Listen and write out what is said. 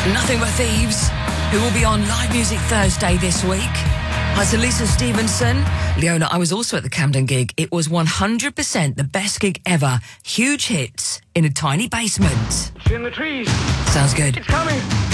Nothing But Thieves, who will be on Live Music Thursday this week. Hi to Lisa Stevenson. Leona, I was also at the Camden gig. It was 100% the best gig ever. Huge hits in a tiny basement. It's in the trees. Sounds good. It's coming.